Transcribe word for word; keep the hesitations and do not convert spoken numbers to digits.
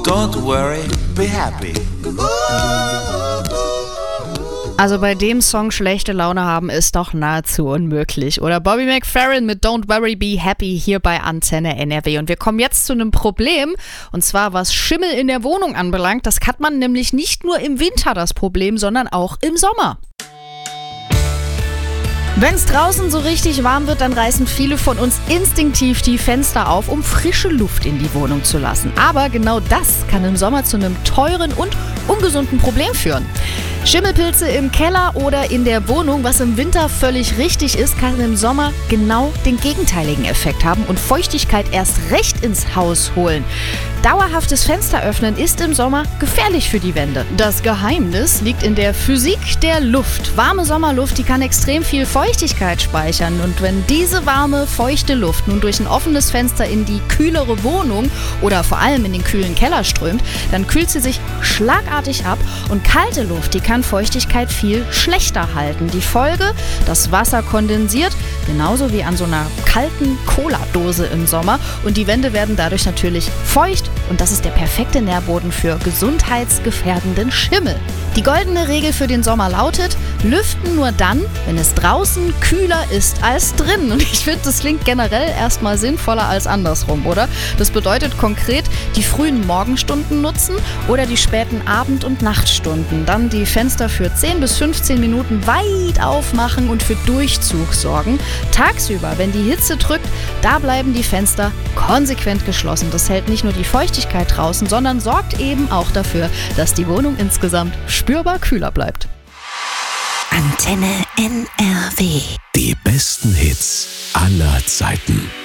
Don't worry, be happy. Also bei dem Song schlechte Laune haben ist doch nahezu unmöglich. Oder Bobby McFerrin mit Don't Worry, Be Happy hier bei Antenne N R W. Und wir kommen jetzt zu einem Problem, und zwar was Schimmel in der Wohnung anbelangt. Das hat man nämlich nicht nur im Winter das Problem, sondern auch im Sommer. Wenn es draußen so richtig warm wird, dann reißen viele von uns instinktiv die Fenster auf, um frische Luft in die Wohnung zu lassen. Aber genau das kann im Sommer zu einem teuren und ungesunden Problem führen. Schimmelpilze im Keller oder in der Wohnung, was im Winter völlig richtig ist, kann im Sommer genau den gegenteiligen Effekt haben und Feuchtigkeit erst recht ins Haus holen. Dauerhaftes Fenster öffnen ist im Sommer gefährlich für die Wände. Das Geheimnis liegt in der Physik der Luft. Warme Sommerluft, die kann extrem viel Feuchtigkeit speichern. Und wenn diese warme, feuchte Luft nun durch ein offenes Fenster in die kühlere Wohnung oder vor allem in den kühlen Keller strömt, dann kühlt sie sich schlagartig ab und kalte Luft, die kann Feuchtigkeit viel schlechter halten. Die Folge, das Wasser kondensiert, genauso wie an so einer kalten Cola-Dose im Sommer, und die Wände werden dadurch natürlich feucht. Und das ist der perfekte Nährboden für gesundheitsgefährdenden Schimmel. Die goldene Regel für den Sommer lautet: Lüften nur dann, wenn es draußen kühler ist als drin. Und ich finde, das klingt generell erstmal sinnvoller als andersrum, oder? Das bedeutet konkret, die frühen Morgenstunden nutzen oder die späten Abend- und Nachtstunden. Dann die Fenster für zehn bis fünfzehn Minuten weit aufmachen und für Durchzug sorgen. Tagsüber, wenn die Hitze drückt, da bleiben die Fenster konsequent geschlossen. Das hält nicht nur die Feuchtigkeit draußen, sondern sorgt eben auch dafür, dass die Wohnung insgesamt spürbar kühler bleibt. Antenne N R W. Die besten Hits aller Zeiten.